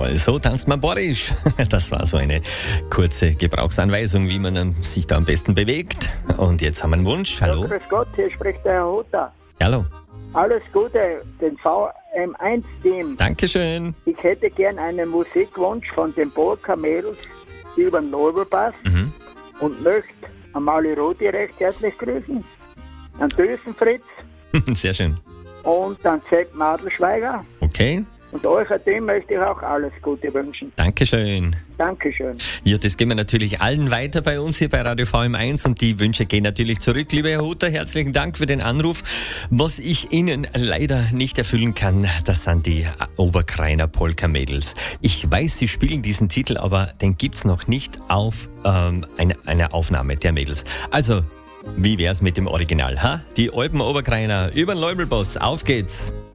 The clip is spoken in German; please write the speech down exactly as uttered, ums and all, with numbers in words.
So tanzt man borisch. Das war so eine kurze Gebrauchsanweisung, wie man sich da am besten bewegt. Und jetzt haben wir einen Wunsch. Hallo. Ja, grüß Gott, hier spricht der Herr Hutter. Hallo. Alles Gute, den V M eins Team. Dankeschön. Ich hätte gern einen Musikwunsch von den Polka-Mädels über den Nobelpass Mhm. und möchte Amalie Rodi recht herzlich grüßen, an Dösenfritz Sehr schön. und an Sepp Madelschweiger. Okay. Und euch dem möchte ich auch alles Gute wünschen. Dankeschön. Dankeschön. Ja, das geben wir natürlich allen weiter bei uns hier bei Radio V M eins und die Wünsche gehen natürlich zurück. Lieber Herr Hutter, herzlichen Dank für den Anruf. Was ich Ihnen leider nicht erfüllen kann, das sind die Oberkreiner Polka-Mädels. Ich weiß, Sie spielen diesen Titel, aber den gibt's noch nicht auf ähm, eine, eine Aufnahme der Mädels. Also, wie wär's mit dem Original, ha? Die Alpen Oberkreiner über den Leubelboss. Auf geht's!